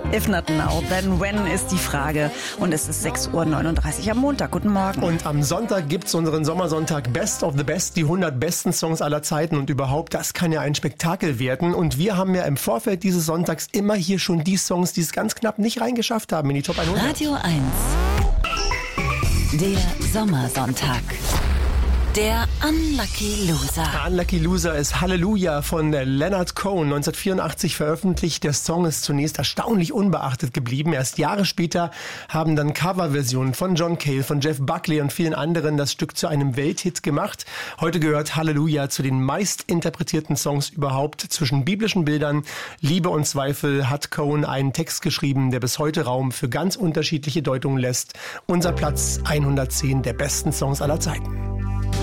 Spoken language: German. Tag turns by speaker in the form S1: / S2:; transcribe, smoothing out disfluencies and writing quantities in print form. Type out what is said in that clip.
S1: If not now, then when ist die Frage. Und es ist 6:39 Uhr am Montag. Guten Morgen.
S2: Und am Sonntag gibt's unseren Sommersonntag Best of the Best, die 100 besten Songs aller Zeiten. Und überhaupt, das kann ja ein Spektakel werden. Und wir haben ja im Vorfeld dieses Sonntags immer hier schon die Songs, die es ganz knapp nicht reingeschafft haben in die Top 100.
S3: Radio 1. Der Sommersonntag. Der Unlucky Loser.
S2: Unlucky Loser ist Halleluja von Leonard Cohen, 1984 veröffentlicht. Der Song ist zunächst erstaunlich unbeachtet geblieben. Erst Jahre später haben dann Coverversionen von John Cale, von Jeff Buckley und vielen anderen das Stück zu einem Welthit gemacht. Heute gehört Halleluja zu den meist interpretierten Songs überhaupt. Zwischen biblischen Bildern, Liebe und Zweifel hat Cohen einen Text geschrieben, der bis heute Raum für ganz unterschiedliche Deutungen lässt. Unser Platz 110 der besten Songs aller Zeiten.